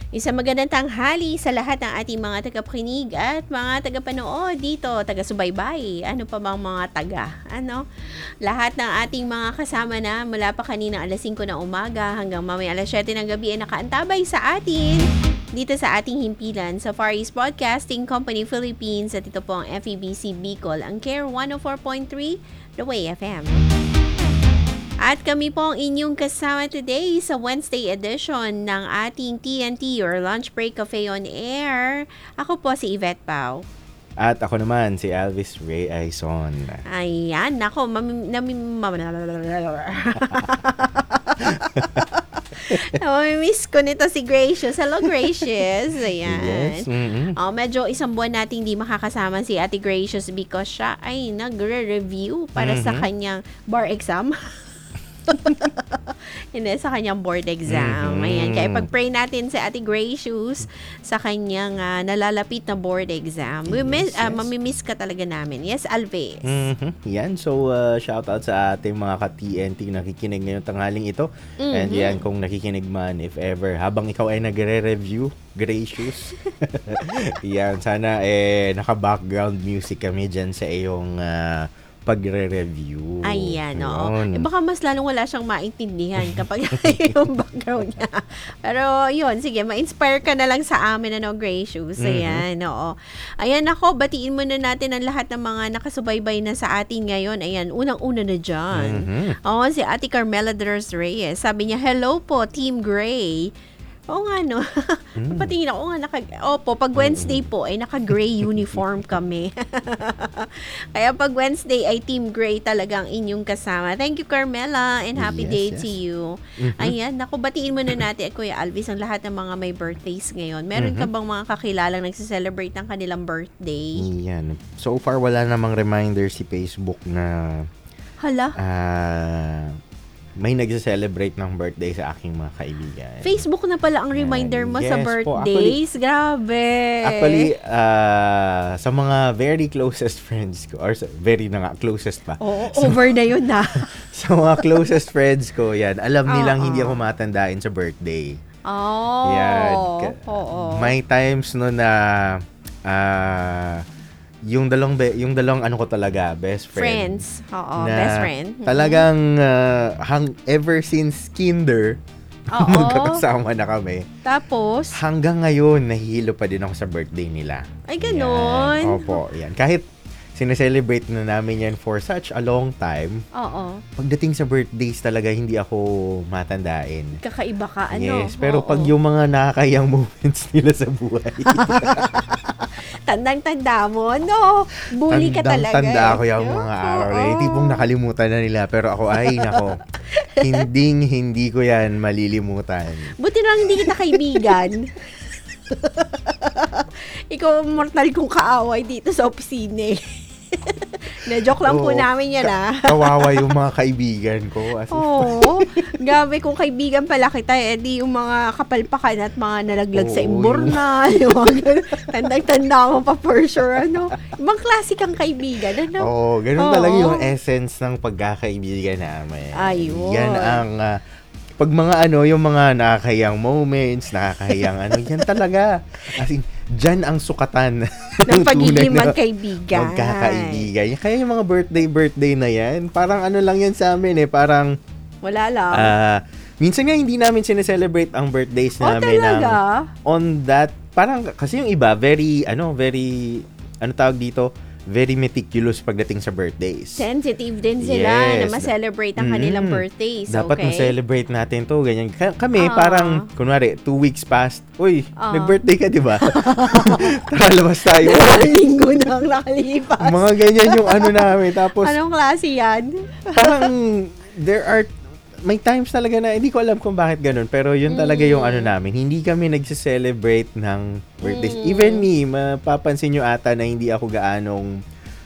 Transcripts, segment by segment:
Isang magandang tanghali sa lahat ng ating mga tagapakinig at mga tagapanood dito, taga-subaybay. Ano pa bang mga taga? Lahat ng ating mga kasama na mula pa kanina alas 5 ng umaga hanggang mamaya alas 7 ng gabi ay nakaantabay sa atin dito sa ating himpilan sa Far East Broadcasting Company Philippines at ito po ang FEBC Bicol, ang Care 104.3, The Way FM. At kami po ang inyong kasama today sa Wednesday edition ng ating TNT or Lunch Break Cafe on Air. Ako po si Yvette Pau. At ako naman, si Elvis Ray Aizon. Ayan, nako, miss ko nito si Gracious. Hello, Gracious. Ayan. Yes. Mm-hmm. Medyo isang buwan nating di makakasama si Ate Gracious because siya ay nagre-review para sa kanyang bar exam. Hindi, sa kanyang board exam. Ayan, kaya pag-pray natin sa Ate Gracious sa kanyang nalalapit na board exam. Mamimiss ka talaga namin. Yes, Alves. Yan, so shout out sa ating mga ka-TNT nakikinig ngayong tanghaling ito. And yan, kung nakikinig man, if ever, habang ikaw ay nagre-review, Gracious. Yan, sana naka-background music kami dyan sa iyong pagre-review. Ayan, oo. Baka mas lalong wala siyang maintindihan kapag yung background niya. Pero yun, sige, ma-inspire ka na lang sa amin, Gracious. Ayan, oo. Ayan, ako, batiin muna natin ang lahat ng mga nakasubaybay na sa atin ngayon. Ayan, unang-una na dyan. Oo, si Ate Carmela Dres Reyes. Sabi niya, hello po, Team Gray. Oo nga, no? Patingin ako nga, pag Wednesday po, ay naka-gray uniform kami. Kaya pag Wednesday ay Team Gray talagang inyong kasama. Thank you, Carmela, and happy day to you. Ayan, naku, batiin muna natin, Kuya Alvis, ang lahat ng mga may birthdays ngayon. Meron ka bang mga kakilalang nagsiselebrate ng kanilang birthday? Yan. So far, wala namang reminder si Facebook na Hala? May nagse-celebrate ng birthday sa aking mga kaibigan. Facebook na pala ang reminder mo sa birthdays. Grabe. Actually, sa mga very closest friends ko, or very na nga, closest pa. Oo, over na yun na. Sa mga closest friends ko, yan, alam nilang hindi ako matandain sa birthday. Oh. Yan. May times no na yung dalawang ano ko talaga, best friends. Oo, best friend. Talagang ever since kinder, magkakasama na kami. Tapos? Hanggang ngayon, nahihilo pa din ako sa birthday nila. Ay, ganon. Yan. Opo, yan. Kahit sineselebrate na namin yan for such a long time. Oo. Pagdating sa birthdays talaga, hindi ako matandain. Kakaiba ka, Yes, pero pag yung mga nakakayang moments nila sa buhay. Tandang-tanda mo, no? Bully ka talaga. Tanda ako yung mga araw na yun. Tipong nakalimutan na nila. Pero ako, nako. Hindi ko yan malilimutan. Buti na lang hindi kita kaibigan. Ikaw ang mortal kong kaaway dito sa opisina. Na-joke lang po namin yan, Kawawa yung mga kaibigan ko. Oo. Gabi, kung kaibigan pala kita, di yung mga kapalpakan at mga nalaglag sa imbornal. Tandang-tanda mo pa for sure, Ibang klase kang kaibigan, Oo, ganun talaga yung essence ng pagkakaibigan namin. Ayun. Yan ang pag mga yung mga nakakahiyang moments, nakakahiyang yan talaga. As in, dyan ang sukatan ng pagiging magkaibigan. Magkakaibigan. Kaya yung mga birthday na yan, parang lang yan sa amin parang wala lang. Minsan nga hindi namin sineselebrate ang birthdays namin on that, parang kasi yung iba, very tawag dito, very meticulous pagdating sa birthdays. Sensitive din sila na ma-celebrate ang kanilang birthdays. Dapat ma-celebrate natin to, ganyan. Kami, parang, kunwari, 2 weeks past, nag-birthday ka, di ba? Tara, labas tayo. Linggo na ang nakalipas. Mga ganyan yung namin. Tapos, anong klase yan? Parang, may times talaga na, hindi ko alam kung bakit ganun, pero yun talaga yung namin. Hindi kami nagse-celebrate ng birthdays. Even me, mapapansin nyo ata na hindi ako gaanong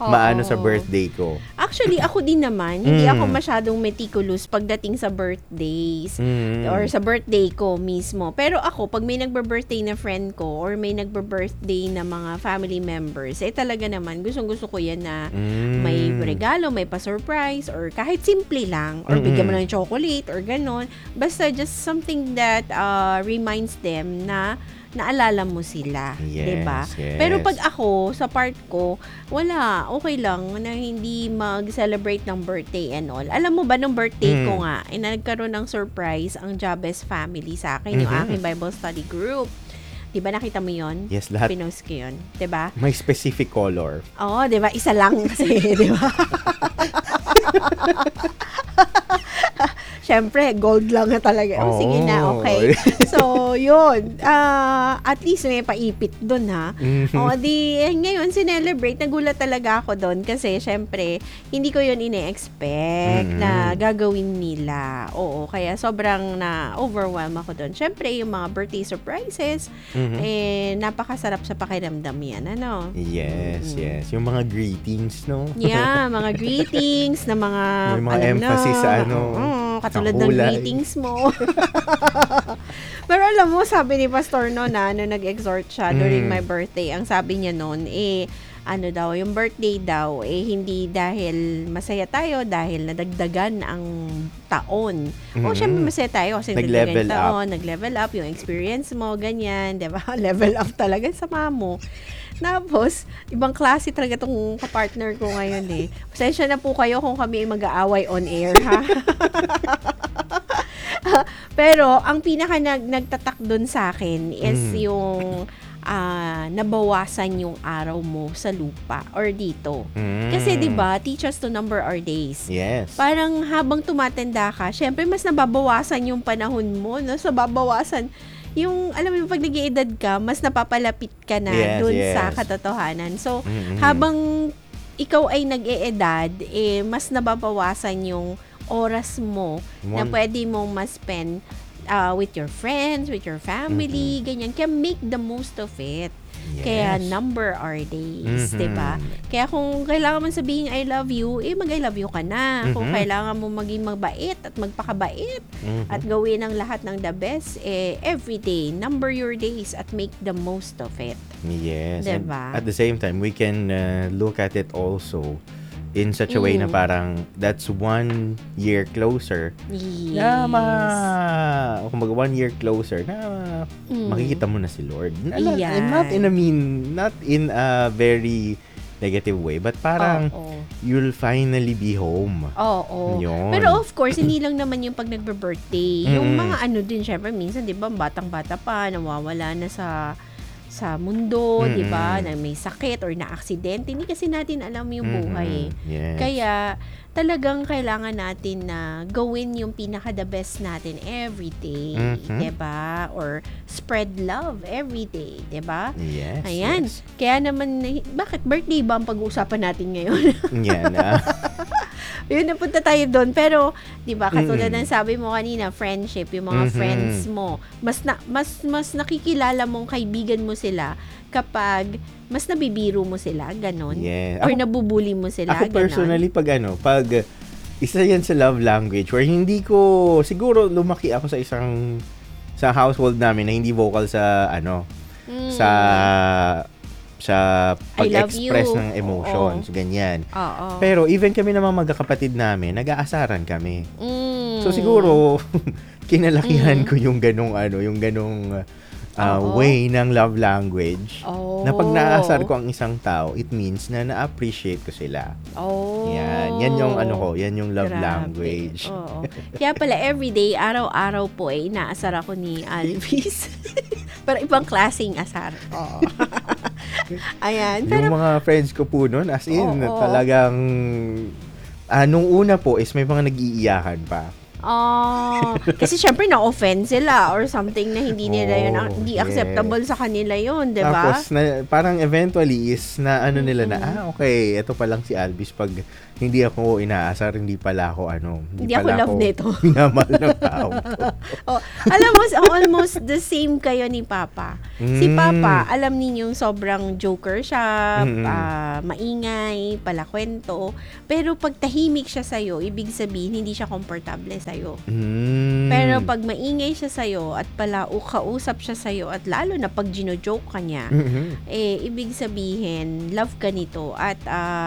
maano sa Oo. birthday ko. Actually, ako din naman, hindi Mm. ako masyadong meticulous pagdating sa birthdays or Mm. sa birthday ko mismo. Pero ako, pag may nagbe-birthday na friend ko or may nagbe-birthday na mga family members, talaga naman, gustong-gusto ko yan na may regalo, may pa-surprise, or kahit simple lang, or bigyan mo ng chocolate, or ganon. Basta just something that reminds them na naalala mo sila, Yes, 'di ba? yes. Pero pag ako sa part ko, wala, okay lang na hindi mag-celebrate ng birthday and all. Alam mo ba nung birthday ko nga, nagkaroon ng surprise ang Jabez family sa akin, yung aking Bible study group. 'Di ba nakita mo 'yon? Yes, lahat Pinost ko 'yon, 'di ba? may specific color. Oo, 'di ba? Isa lang kasi, 'di ba? Siyempre, gold lang na talaga. Oh, sige na, okay. So, yun. At least may paipit dun, ha? O, ngayon, sinelebrate. Nagulat talaga ako dun kasi, syempre, hindi ko yun ine-expect na gagawin nila. Oo, kaya sobrang na-overwhelm ako dun. Syempre, yung mga birthday surprises, napakasarap sa pakiramdam yan, ano? Yes, yes. Yung mga greetings, no? Yeah, mga greetings na mga may mga emphasis sa ano, katulad ng greetings mo. Pero alam mo, sabi ni Pastor no na nag-exhort siya during my birthday, ang sabi niya noon, ano daw, yung birthday daw, hindi dahil masaya tayo, dahil nadagdagan ang taon. O, syempre masaya tayo kasi nag-level nadagdagan taon, nag-level up yung experience mo, ganyan, diba? Level up talaga sa mo. Tapos, ibang klase talaga tong kapartner ko ngayon Pasensya na po kayo kung kami mag-aaway on air, ha? Pero, ang pinaka nagtatak dun sa akin is yung nabawasan yung araw mo sa lupa or dito. Kasi 'di ba, teach us to number our days. Yes. Parang habang tumatanda ka, syempre mas nababawasan yung panahon mo, no? So babawasan yung, alam mo, pag nag-iedad ka, mas napapalapit ka na dun sa katotohanan. So, habang ikaw ay nag-iedad, mas nababawasan yung oras mo na pwede mong ma-spend with your friends, with your family, ganyan. Kaya make the most of it. Yes. Kaya number our days, 'di ba? Kaya kung kailangan mo sabihin I love you, mag-I love you ka na. Kung kailangan mo maging mabait at magpakabait at gawin ang lahat ng the best, every day, number your days at make the most of it. Yes. Diba? And at the same time, we can look at it also in such a way na parang that's 1 year closer. Yes. Kumbaga 1 year closer na makikita mo na si Lord. Yeah. Not in a very negative way, but parang you'll finally be home. Oo. Yun. Pero of course, hindi lang naman yung pag nagbe-birthday. Yung mga ano din, syempre, minsan, di ba, batang-bata pa, nawawala na sa mundo, 'di ba? Na may sakit or na-aksidente, hindi kasi natin alam yung buhay. Yes. Kaya talagang kailangan natin na gawin yung pinaka the best natin every day, 'di ba? Or spread love every day, 'di ba? Yes. Ayan. Yes. Kaya naman, bakit birthday ba ang pag-uusapan natin ngayon? Yan. Yun, napunta tayo doon. Pero, di ba, katulad ng sabi mo kanina, friendship, yung mga friends mo, mas nakikilala mong kaibigan mo sila kapag mas nabibiro mo sila, ganon. Yeah. Or nabubuli mo sila, Ako personally, pag isa yan sa love language, where hindi ko, siguro lumaki ako sa household namin na hindi vocal sa sa pag-express ng emotions, ganyan. Pero even kami naman magkakapatid namin, nag-aasaran kami. So siguro kinalakihan ko yung ganung way ng love language. Na pag naasar ko ang isang tao, it means na na-appreciate ko sila. Yan yung yan yung love language. Kaya pala everyday, araw-araw po inaasar ako ni Alvis. Pero ibang klaseng asar. Ayan. Yung mga friends ko po noon, as in, talagang, nung una po is may mga nag-iiyakan pa. Kasi syempre na-offend sila or something na hindi nila yun, hindi acceptable sa kanila yun, di ba? Tapos, parang eventually is na nila na, okay, ito pa lang si Alvis pag hindi ako inaasar, hindi pala ako Hindi ako pala love nito. minamahal ng tao to. Alam mo, almost the same kayo ni Papa. Si Papa, alam ninyong sobrang joker siya, maingay, palakwento. Pero pag tahimik siya sa'yo, ibig sabihin, hindi siya komportable sa'yo. Pero pag maingay siya sa'yo at kausap siya sa'yo at lalo na pag gino-joke ka niya, ibig sabihin, love ka nito at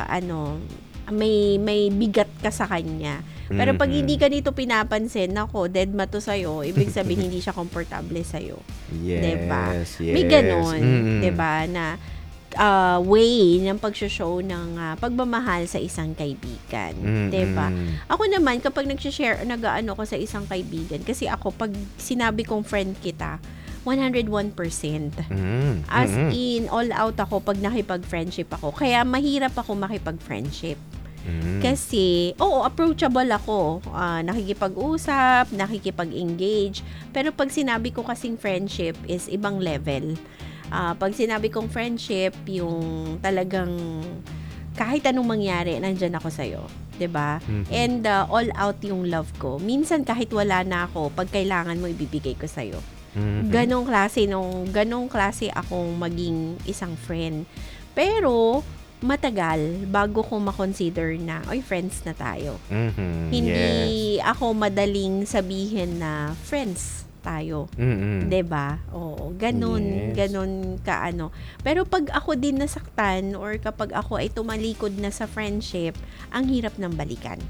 may bigat ka sa kanya. Pero pag hindi ka nito pinapansin, nako, dead ma to sa'yo, ibig sabihin hindi siya komportable sa'yo. Yes, diba? yes. May ganon, diba, na way ng pag-show ng pagmamahal sa isang kaibigan. Diba? Ako naman, kapag nag-share, nag-ano ko sa isang kaibigan, kasi ako, pag sinabi kong friend kita, 101%. As in, all out ako pag nakipag-friendship ako. Kaya mahirap ako makipag-friendship. Kasi, approachable ako. Nakikipag-usap, nakikipag-engage. Pero pag sinabi ko kasing friendship is ibang level. Pag sinabi kong friendship, yung talagang kahit anong mangyari, nandyan ako sa'yo. 'Di ba? And all out yung love ko. Minsan kahit wala na ako, pag kailangan mo, ibibigay ko sa'yo. Ganong klase akong maging isang friend. Pero matagal bago ko ma-consider na friends na tayo. Hindi ako madaling sabihin na friends tayo. 'Di ba? Oo, ganun ka ano. Pero pag ako din nasaktan or kapag ako ay tumalikod na sa friendship, ang hirap ng balikan.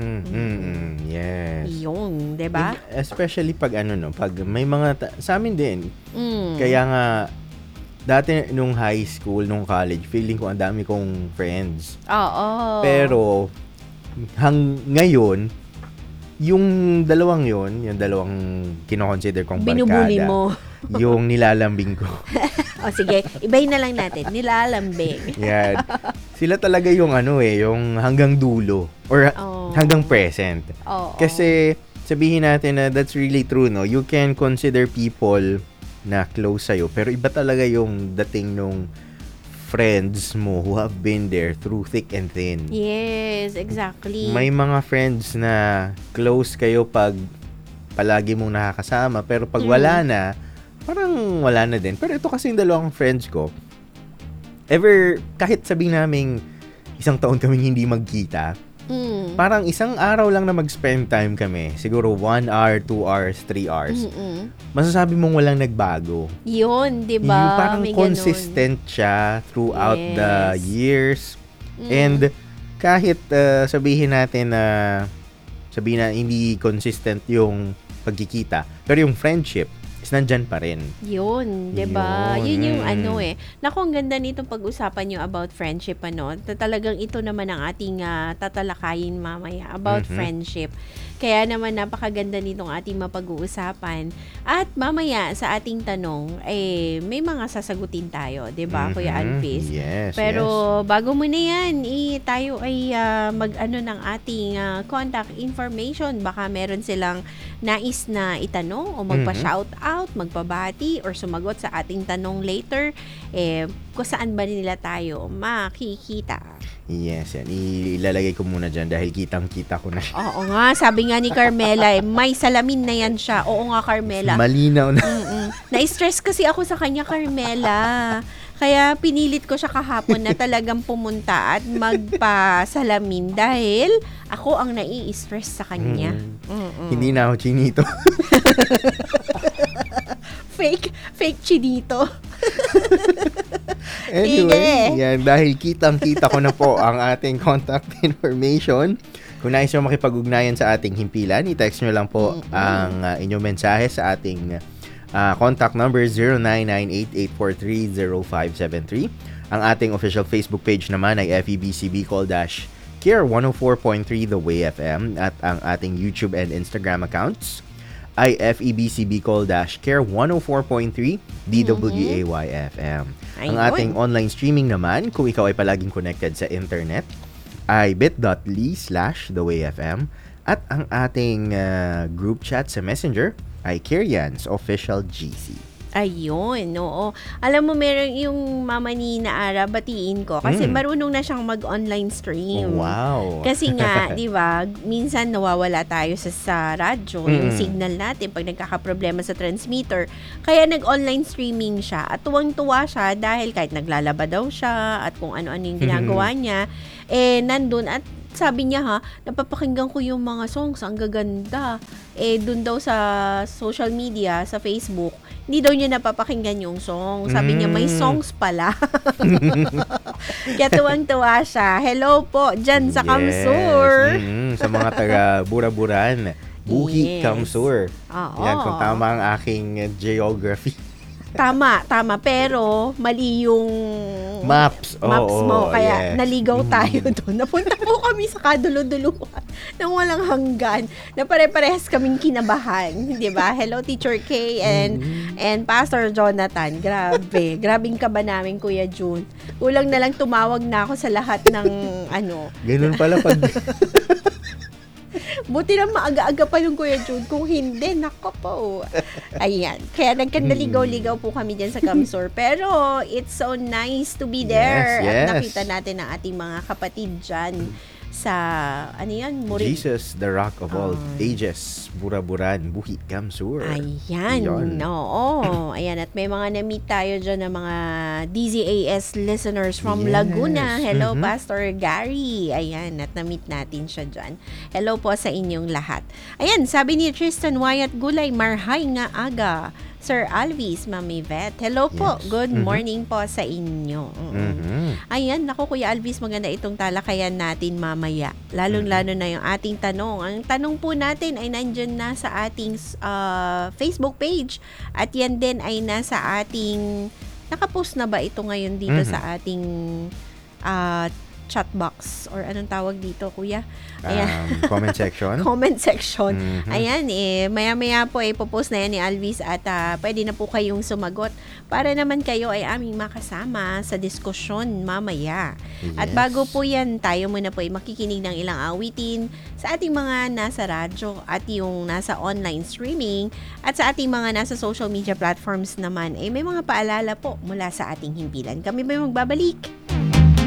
Yes. Yung, 'di ba? Especially pag pag may mga sa amin din. Kaya nga dati nung high school, nung college, feeling ko ang dami kong friends. Oo. Pero ngayon, yung dalawang kino-consider kong barkada. Binubuli mo. Yung nilalambing ko. Sige, ibahin na lang natin. Nilalambing. Yan. Sila talaga yung yung hanggang dulo or hanggang present. Kasi sabihin natin na that's really true, no? You can consider people na close sa'yo, pero iba talaga yung dating nung friends mo who have been there through thick and thin. Yes, exactly. May mga friends na close kayo pag palagi mong nakakasama, pero pag wala na, parang wala na din. Pero ito kasi yung dalawang friends ko, kahit sabihin naming isang taon kaming hindi magkita, parang isang araw lang na mag-spend time kami, siguro 1 hour, 2 hours, 3 hours, masasabi mong walang nagbago. Yun, di ba? Yung parang consistent siya throughout the years. And kahit sabihin natin na hindi consistent yung pagkikita, pero yung friendship is nandyan pa rin. Yun, 'di ba? Yun yung Naku, ang ganda nitong pag-usapan yung about friendship, Talagang ito naman ang ating tatalakayin mamaya about friendship. Kaya naman napakaganda nitong ating mapag-uusapan. At mamaya sa ating tanong, may mga sasagutin tayo, 'di ba, Kuya Alvis? Yes. Pero bago muna yan, tayo ay mag-ano ng ating contact information. Baka meron silang nais na itanong o magpa-shout out, magpabati, or sumagot sa ating tanong later, kung saan ba nila tayo makikita. Yes, yan. Ilalagay ko muna dyan dahil kitang-kita ko na siya. Oo nga, sabi nga ni Carmela, may salamin na yan siya. Oo nga, Carmela. Malinaw na. Na-stress kasi ako sa kanya, Carmela. Kaya pinilit ko siya kahapon na talagang pumunta at magpa-salamin dahil ako ang nai-stress sa kanya. Hindi na ako chinito. Fake chinito. Anyway, yan, dahil kitang-kita ko na po ang ating contact information. Kung nais nyo makipag-ugnayan sa ating himpilan, i-text nyo lang po ang inyong mensahe sa ating contact number 0998-843-0573. Ang ating official Facebook page naman ay FEBC Bicol-Care 104.3 The Way FM, at ang ating YouTube and Instagram accounts ay FEBC Bicol-Care 104.3 DWAY FM. Ang ating online streaming naman, kung ikaw ay palaging connected sa internet, ay bit.ly/thewayfm, at ang ating group chat sa Messenger ay Kerian's Official GC. Ayun, oo. Alam mo meron yung mama ni Naara, batiin ko kasi marunong na siyang mag-online stream. Wow. Kasi nga, 'di ba, minsan nawawala tayo sa radyo, yung signal natin pag nagkakaproblema sa transmitter. Kaya nag-online streaming siya at tuwang-tuwa siya dahil kahit naglalaba daw siya at kung ano-ano yung ginagawa niya, nandun at sabi niya napapakinggan ko yung mga songs, ang gaganda. Dun daw sa social media, sa Facebook, hindi daw niya napapakinggan yung song. Sabi niya, may songs pala. Kaya tuwang-tuwa siya. Hello po, dyan sa Kamsur. Sa mga taga Buraburan. Buhi, Yes. Kamsur. Oo. Yan, kung tama ang aking geography. Tama. Pero mali yung Maps. maps mo. Kaya Yes. naligaw tayo doon. Napunta po kami sa kaduluduluhan ng walang hanggan na pare-parehas kaming kinabahan. Di ba? Hello, Teacher K and Pastor Jonathan. Grabe. Grabing kaba namin, Kuya June. Kulang na lang tumawag na ako sa lahat ng Ganun pala pag... Buti na maaga-aga pa yung Kuya June. Kung hindi, nako po. Ayan. Kaya nagkandaligaw-ligaw po kami dyan sa Kamsur. Pero it's so nice to be there. Yes. At nakita natin ang ating mga kapatid dyan sa, Muri. Jesus, the Rock of all ages. Buraburan, Buhi, Kamsur. Ayan. Yun. Oo. Ayan. At may mga na-meet tayo dyan ng mga DZAS listeners from Yes. Laguna. Hello, Pastor Gary. Ayan. At na-meet natin siya dyan. Hello po sa inyong lahat. Ayan. Sabi ni Tristan Wyatt Gulay, marhay nga aga. Sir Alvis, Mami Vet. Hello po. Yes. Good morning po sa inyo. Ayan, naku Kuya Alvis, maganda itong talakayan natin mamaya. Lalong-lalo na yung ating tanong. Ang tanong po natin ay nandyan na sa ating Facebook page. At yan din ay nasa ating, nakapost na ba ito ngayon dito sa ating chat box or anong tawag dito, Kuya? Ayan. Comment section. Comment section. Ayan, maya-maya po ipopost na yan ni Alvis at pwede na po kayong sumagot para naman kayo ay aming makasama sa diskusyon mamaya. Yes. At bago po yan, tayo muna po ay makikinig ng ilang awitin sa ating mga nasa radyo at yung nasa online streaming at sa ating mga nasa social media platforms naman, may mga paalala po mula sa ating himpilan. Kami ba magbabalik?